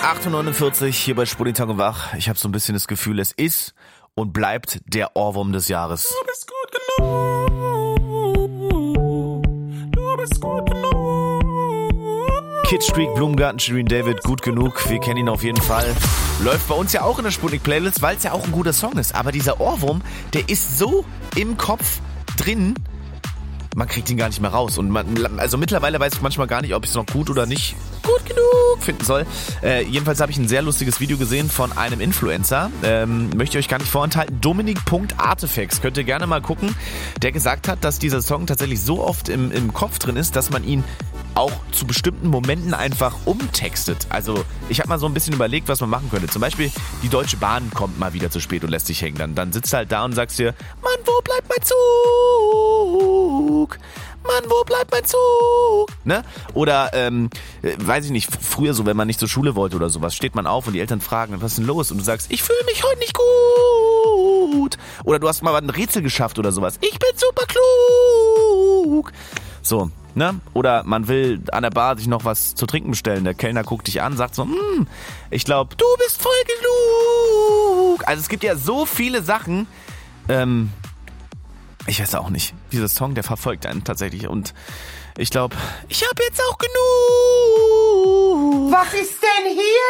8:49 hier bei Spuditag und Wach. Ich habe so ein bisschen das Gefühl, es ist und bleibt der Ohrwurm des Jahres. Du bist gut genug. Du bist gut genug. Kid Streak, Blumengarten, Shirin David, gut genug. Wir kennen ihn auf jeden Fall. Läuft bei uns ja auch in der Sputnik-Playlist, weil es ja auch ein guter Song ist. Aber dieser Ohrwurm, der ist so im Kopf drin, man kriegt ihn gar nicht mehr raus. Und also mittlerweile weiß ich manchmal gar nicht, ob ich es noch gut oder nicht gut genug finden soll. Jedenfalls habe ich ein sehr lustiges Video gesehen von einem Influencer. Möchte ich euch gar nicht vorenthalten. Dominik.artefacts. Könnt ihr gerne mal gucken. Der gesagt hat, dass dieser Song tatsächlich so oft im Kopf drin ist, dass man ihn auch zu bestimmten Momenten einfach umtextet. Also ich habe mal so ein bisschen überlegt, was man machen könnte. Zum Beispiel, die Deutsche Bahn kommt mal wieder zu spät und lässt dich hängen. Dann sitzt du halt da und sagst dir, Mann, wo bleibt mein Zug? Mann, wo bleibt mein Zug? Ne? Oder, weiß ich nicht, früher so, wenn man nicht zur Schule wollte oder sowas, steht man auf und die Eltern fragen, was ist denn los? Und du sagst, ich fühle mich heute nicht gut. Oder du hast mal ein Rätsel geschafft oder sowas. Ich bin super klug. So, ne? Oder man will an der Bar sich noch was zu trinken bestellen. Der Kellner guckt dich an, sagt so, ich glaube, du bist voll genug. Also es gibt ja so viele Sachen, ich weiß auch nicht. Dieser Song, der verfolgt einen tatsächlich. Und ich glaube, ich habe jetzt auch genug. Was ist denn hier